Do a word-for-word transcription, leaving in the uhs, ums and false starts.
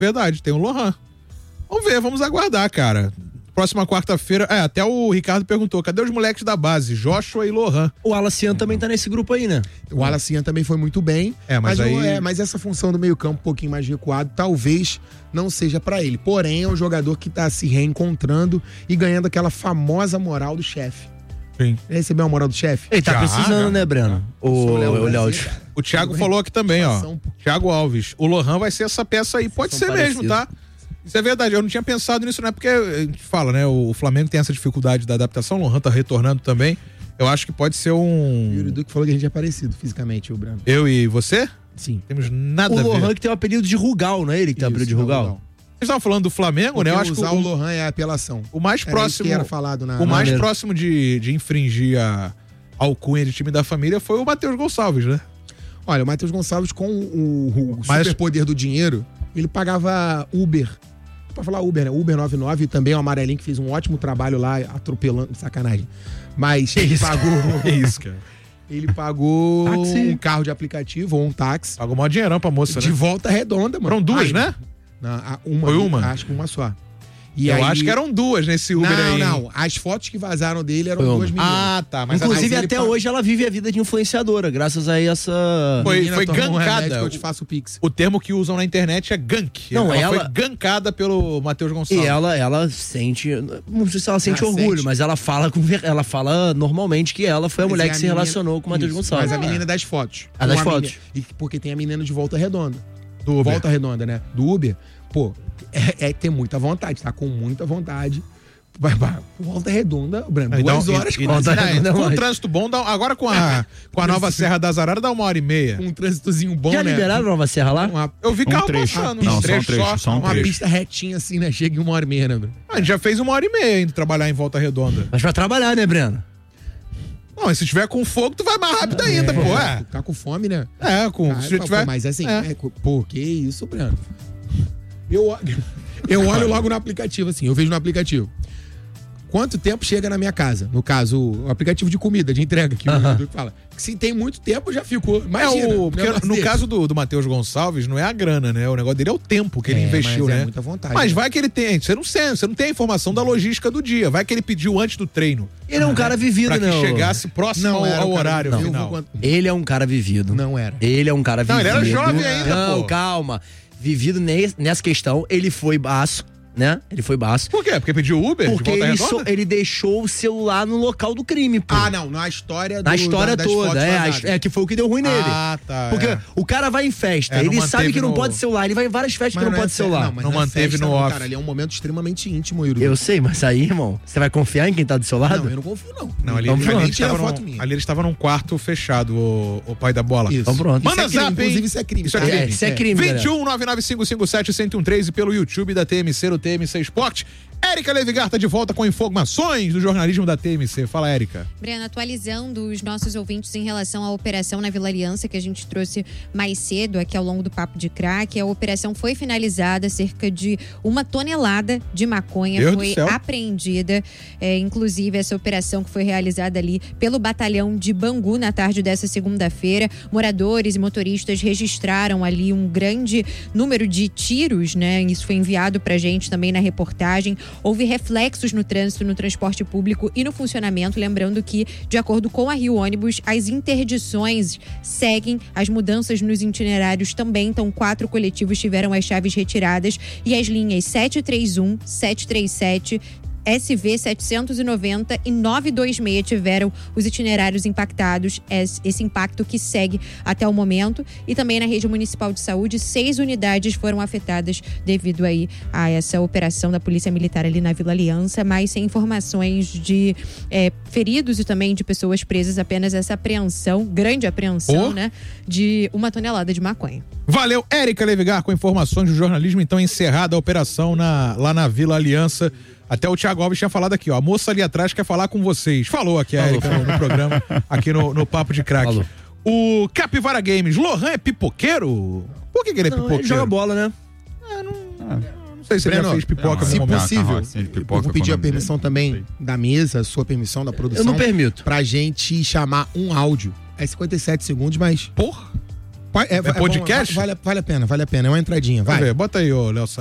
Verdade, tem o Lohan. Vamos ver, vamos aguardar, cara. Próxima quarta-feira, é, até o Ricardo perguntou, cadê os moleques da base, Joshua e Lohan? O Alacian também tá nesse grupo aí, né? O Alacian também foi muito bem, é, mas, mas, aí... o, é, mas essa função do meio campo um pouquinho mais recuado, talvez não seja pra ele. Porém, é um jogador que tá se reencontrando e ganhando aquela famosa moral do chefe. Sim. Recebeu a moral do chefe? Ele tá Já, precisando, já. né, Breno? O, o Léo. O Thiago falou aqui também, ó. Thiago Alves. O Lohan vai ser essa peça aí. Pode ser mesmo, tá? Isso é verdade. Eu não tinha pensado nisso, não é porque a gente fala, né? O Flamengo tem essa dificuldade da adaptação. O Lohan tá retornando também. Eu acho que pode ser um... O Yuri Duque falou que a gente é parecido fisicamente, o Breno. Eu e você? Sim. Temos nada o a ver. O Lohan que tem o apelido de Rugal, não é ele que tem o apelido de Rugal? Vocês estavam falando do Flamengo, porque né? Eu acho usar que o, o Lohan é apelação. O mais era próximo... que era falado na... O mais na... próximo de, de infringir a alcunha de time da família foi o Matheus Gonçalves, né? Olha, o Matheus Gonçalves com o, o Mas... superpoder do dinheiro, ele pagava Uber. Pra falar Uber, né? Uber noventa e nove e também o Amarelinho que fez um ótimo trabalho lá, atropelando, sacanagem. Mas ele isso? pagou... É isso, cara. Ele pagou táxi. um carro de aplicativo ou um táxi. Pagou maior dinheirão pra moça, de né? De volta redonda, mano. Foram duas, Ai, né? Não, uma, Foi uma? Acho que uma só. E eu aí... acho que eram duas nesse Uber não, aí. Não, não. As fotos que vazaram dele eram Foi duas meninas. Ah, tá. Mas inclusive, mas até ele... hoje ela vive a vida de influenciadora, graças a essa... Foi, foi um gankada. Que eu te faço o pix. O termo que usam na internet é gank. Não, ela, ela... foi gankada pelo Matheus Gonçalves. E ela, ela sente... Não sei se ela sente Ah, orgulho, sente. mas ela fala, com, ela fala normalmente que ela foi a Mas mulher é que a se menina- relacionou com o Matheus Isso, Gonçalves. Mas a menina das fotos. A das Uma fotos. menina- e porque tem a menina de Volta Redonda. Do Uber. Volta Redonda, né? Do Uber. Pô, é, é ter muita vontade, tá com muita vontade. Vai, vai. Volta Redonda, Brando. Então, Duas horas e, e, quase. não, Redonda é com o longe. trânsito bom, dá, agora com a, com a nova Serra das Araras dá uma hora e meia. Um trânsitozinho bom, Já né? liberaram a Nova Serra lá? Uma, Eu vi Um carro trecho. passando. Não, um só um trecho trecho, só. só um uma trecho. pista retinha assim, né? Chega em uma hora e meia, né, Bruno? A gente já fez uma hora e meia indo trabalhar em Volta Redonda. Mas pra trabalhar, né, Breno? Não, e se tiver com fogo, tu vai mais rápido ainda, pô. É, Tá com fome, né? é com, Cara, se pô, tiver... mas assim, é. é, pô, que isso, Breno? Eu, eu olho logo no aplicativo, assim, eu vejo no aplicativo. Quanto tempo chega na minha casa? No caso, o aplicativo de comida, de entrega, que Aham. o Duque fala. Se tem muito tempo, já ficou. Imagina. É o, porque negócio no desse. caso do, do Matheus Gonçalves, não é a grana, né? O negócio dele é o tempo que ele É, investiu, mas é né? muita vontade, Mas né? vai que ele tem. Você não, sei, você não tem a informação da logística do dia. Vai que ele pediu antes do treino. Ele é um cara vivido, Pra que né? ô? chegasse próximo Não ao, era ao o cara horário vivido. final. Eu vou- Ele é um cara vivido. Não era. Ele é um cara Não, vivido. ele era jovem ainda, Não, pô. calma. Vivido ne- nessa questão, ele foi baço, né? Ele foi baço. Por quê? Porque pediu Uber Porque de Volta ele, Redonda? so- ele deixou o celular no local do crime, pô. Ah, não, na história do, Na história da- das fotos toda, é, a- vazadas. é que foi o que deu ruim nele. Ah, tá. Porque é. o cara vai em festa, É, não ele sabe manteve que não no- pode celular, ele vai em várias festas Mas que não, é pode fe- celular. mas Não é manteve festa, no não, off. Cara, ali é um momento extremamente íntimo, Yuri. Eu sei, mas aí, irmão, você vai confiar em quem tá do seu lado? Não, eu não confio, não. Não, ali, Então ali, pronto. ele Tira estava a foto num, minha. ali ele estava num quarto fechado, o, o pai da bola. Isso. Então pronto. Manda Isso é crime, zap, hein? inclusive isso é crime, Isso é tá? crime. É, isso é crime, vinte e galera. um, nove nove cinco cinco sete, um zero um três e pelo YouTube da T M C, no T M C Esporte. Érica Levigar tá de volta com informações do jornalismo da T M C. Fala, Érica. Breno, atualizando os nossos ouvintes em relação à operação na Vila Aliança que a gente trouxe mais cedo aqui ao longo do Papo de Crack. A operação foi finalizada, cerca de uma tonelada de maconha Deus foi do céu. apreendida. É, inclusive, essa operação que foi realizada ali pelo batalhão de Bangu na tarde dessa segunda-feira. Moradores e motoristas registraram ali um grande número de tiros, né? Isso foi enviado pra gente também na reportagem. Houve reflexos no trânsito, no transporte público e no funcionamento. Lembrando que, de acordo com a Rio Ônibus, as interdições seguem, as mudanças nos itinerários também. Então, quatro coletivos tiveram as chaves retiradas e as linhas sete três um, sete três sete, S V setecentos e noventa e novecentos e vinte e seis tiveram os itinerários impactados, esse impacto que segue até o momento. E também na rede municipal de saúde, seis unidades foram afetadas devido aí a essa operação da Polícia Militar ali na Vila Aliança, mas sem informações de é, feridos e também de pessoas presas, apenas essa apreensão, grande apreensão, Oh. né, de uma tonelada de maconha. Valeu, Érica Levigar, com informações do jornalismo. Então, encerrada a operação na, lá na Vila Aliança. Até o Thiago Alves tinha falado aqui, ó. A moça ali atrás quer falar com vocês. Falou aqui a Érica no, no programa, aqui no, no Papo de Crack. Falou. O Capivara Games, Lohan é pipoqueiro? Por que, que ele é Não, pipoqueiro? ele joga bola, né? Não sei se ele já Breno, fez pipoca se no momento. possível, carrocinha de pipoca eu vou pedir com o a nome permissão dele. também da mesa, sua permissão da produção. Eu não permito. Pra gente chamar um áudio. É cinquenta e sete segundos, mas Porra. É, é podcast? Bom, vale, vale a pena, vale a pena. É uma entradinha, vai. Vamos ver, bota aí, ô Léo.